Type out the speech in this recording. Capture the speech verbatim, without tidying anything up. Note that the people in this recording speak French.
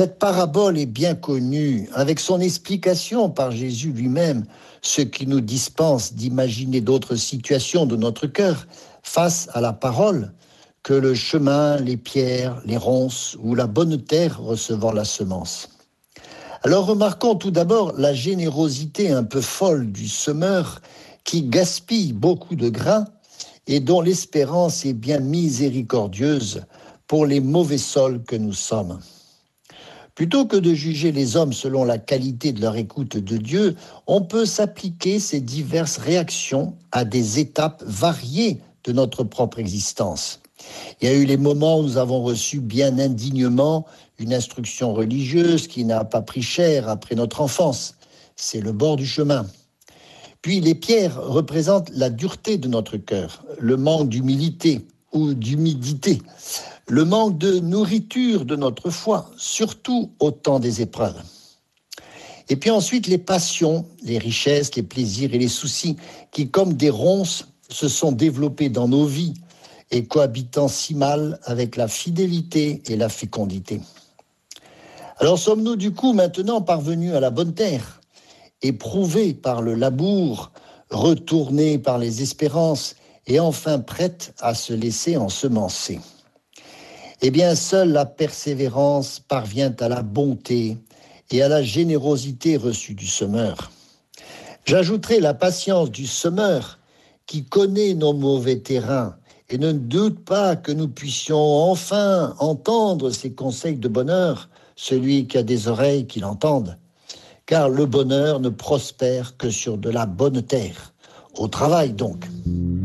Cette parabole est bien connue, avec son explication par Jésus lui-même, ce qui nous dispense d'imaginer d'autres situations de notre cœur face à la parole que le chemin, les pierres, les ronces ou la bonne terre recevant la semence. Alors remarquons tout d'abord la générosité un peu folle du semeur qui gaspille beaucoup de grains et dont l'espérance est bien miséricordieuse pour les mauvais sols que nous sommes. Plutôt que de juger les hommes selon la qualité de leur écoute de Dieu, on peut s'appliquer ces diverses réactions à des étapes variées de notre propre existence. Il y a eu les moments où nous avons reçu bien indignement une instruction religieuse qui n'a pas pris cher après notre enfance. C'est le bord du chemin. Puis les pierres représentent la dureté de notre cœur, le manque d'humilité ou d'humidité, le manque de nourriture de notre foi, surtout au temps des épreuves. Et puis ensuite les passions, les richesses, les plaisirs et les soucis qui, comme des ronces, se sont développés dans nos vies et cohabitant si mal avec la fidélité et la fécondité. Alors sommes-nous du coup maintenant parvenus à la bonne terre, éprouvés par le labour, retournés par les espérances et enfin prêtes à se laisser ensemencer? Eh bien, seule la persévérance parvient à la bonté et à la générosité reçue du semeur. J'ajouterai la patience du semeur qui connaît nos mauvais terrains et ne doute pas que nous puissions enfin entendre ses conseils de bonheur, celui qui a des oreilles qui l'entendent. Car le bonheur ne prospère que sur de la bonne terre, au travail donc.